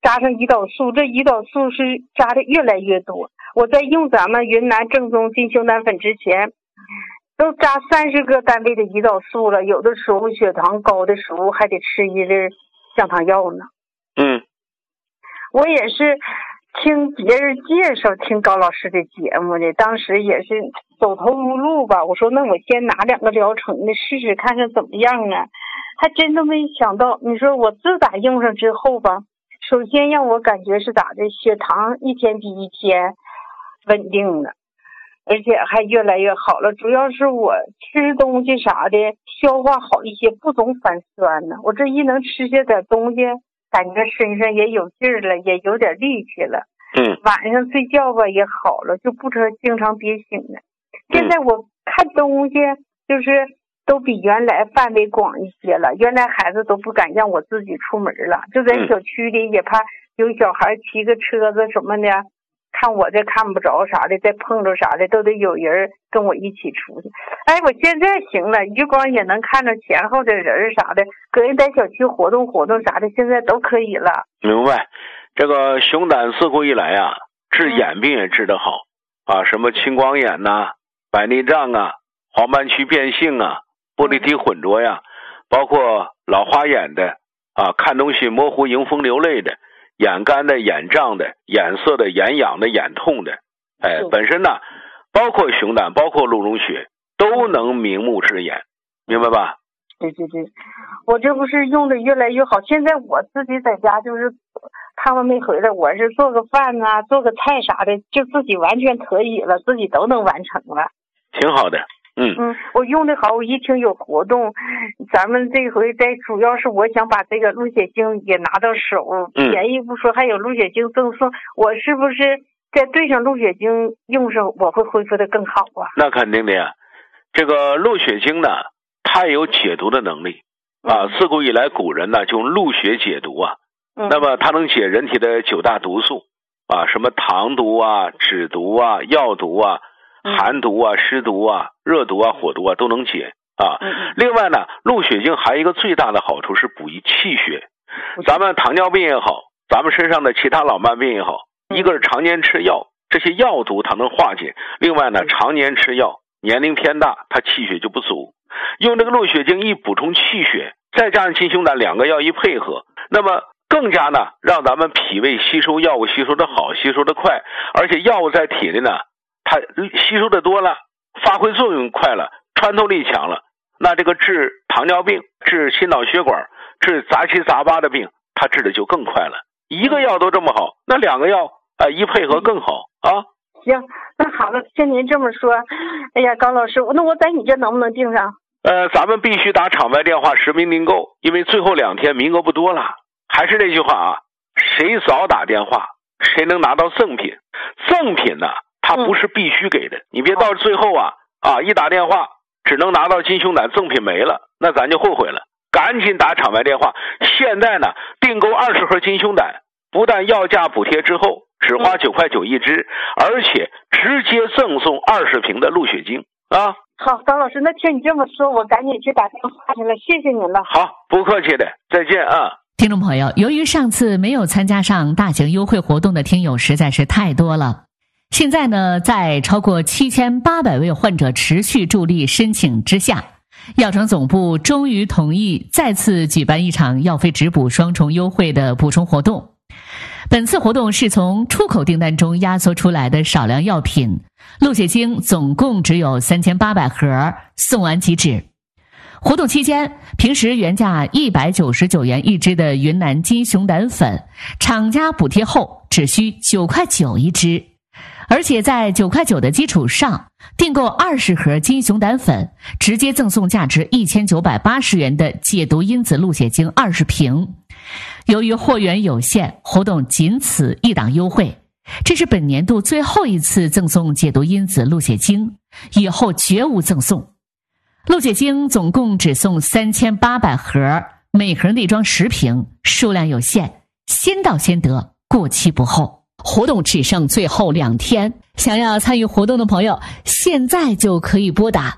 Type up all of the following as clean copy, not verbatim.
扎上胰岛素，这胰岛素是扎的越来越多。我在用咱们云南正宗金熊胆粉之前，都扎30个单位的胰岛素了，有的时候血糖高的时候还得吃1粒降糖药呢。我也是听别人介绍听高老师的节目的，当时也是走投无路吧，我说那我先拿2个疗程的试试看看怎么样啊。还真都没想到，你说我自打用上之后吧，首先让我感觉是咋的，血糖一天比一天稳定了，而且还越来越好了。主要是我吃东西啥的消化好一些，不总反酸呢。我这一能吃些点东西，感觉身上也有劲儿了，也有点力气了。晚上睡觉吧也好了，就不经常憋醒了。现在我看东西就是都比原来范围广一些了，原来孩子都不敢让我自己出门了，就在小区里也怕有小孩骑个车子什么的，看我这看不着啥的，再碰着啥的都得有人跟我一起出去。哎，我现在行了，余光也能看着前后的人啥的，个人在小区活动活动啥的，现在都可以了。 明白。这个熊胆自古以来啊，治眼病也治得好啊，什么青光眼呐、白内障啊、黄斑区变性啊、玻璃体混浊呀，包括老花眼的啊，看东西模糊、迎风流泪的，眼干的、眼胀的、眼涩的、眼痒的、眼痛的，本身呢，包括熊胆、包括鹿茸血，都能明目治眼，明白吧？ 对对对，我这不是用的越来越好。现在我自己在家就是他们没回来，我是做个饭啊，做个菜啥的，就自己完全可以了，自己都能完成了。 挺好的。 我用的好，我一听有活动，咱们这回主要是我想把这个鹿血精也拿到手，便宜不说，还有鹿血精赠送，我是不是再兑上鹿血精用上，我会恢复的更好啊？ 那肯定的呀，这个鹿血精呢，它有解毒的能力啊，自古以来古人呢就用鹿血解毒啊，那么它能解人体的9大毒素啊，什么糖毒啊、脂毒啊、药毒啊、寒毒啊、湿毒啊、热毒啊、火毒啊都能解啊。另外呢，鹿血精还有一个最大的好处是补益气血。咱们糖尿病也好，咱们身上的其他老慢病也好，一个是常年吃药，这些药毒它能化解；另外呢，常年吃药，年龄偏大，它气血就不足。用这个鹿血精一补充气血，再加上金熊胆2个药一配合，那么更加呢让咱们脾胃吸收药物吸收的好，吸收的快，而且药物在体内呢它吸收的多了，发挥作用快了，穿透力强了，那这个治糖尿病、治心脑血管、治杂七杂八的病，它治的就更快了。一个药都这么好，那2个药一配合更好啊。 行，那好了，听您这么说，哎呀，高老师，那我在你这能不能订上？ 咱们必须打场外电话实名订购，因为最后2天名额不多了。还是那句话啊，谁早打电话，谁能拿到赠品。赠品呢，它不是必须给的，你别到最后一打电话只能拿到金熊胆，赠品没了，那咱就后悔了。赶紧打场外电话，现在呢，订购20盒金熊胆，不但要价补贴之后只花9块9一支，而且直接赠送20瓶的鹿血精啊。 好，高老师，那听你这么说，我赶紧去打电话去了，谢谢您了。 好，不客气的，再见啊。 听众朋友，由于上次没有参加上大型优惠活动的听友实在是太多了，现在呢，在超过7800位患者持续助力申请之下，药厂总部终于同意再次举办一场药费直补双重优惠的补充活动。本次活动是从出口订单中压缩出来的少量药品，鹿血精总共只有3800盒，送完即止。活动期间，平时原价199元一支的云南金熊胆粉，厂家补贴后只需9块9一支，而且在9块9的基础上，订购20盒金熊胆粉，直接赠送价值1980元的解毒因子鹿血精20瓶。由于货源有限，活动仅此一档优惠，这是本年度最后一次赠送解毒因子鹿血精，以后绝无赠送。鹿血精总共只送3800盒，每盒内装10瓶，数量有限，先到先得，过期不候。活动只剩最后2天，想要参与活动的朋友，现在就可以拨打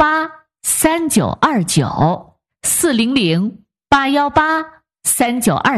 400-818-3929 400-818-3929